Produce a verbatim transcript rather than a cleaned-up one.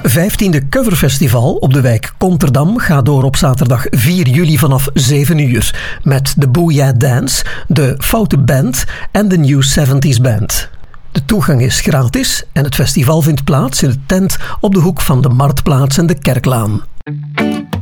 vijftiende Coverfestival op de wijk Konterdam gaat door op zaterdag vier juli vanaf zeven uur met de Booyah Dance, de Foute Band en de New seventies Band. De toegang is gratis en het festival vindt plaats in de tent op de hoek van de Marktplaats en de Kerklaan.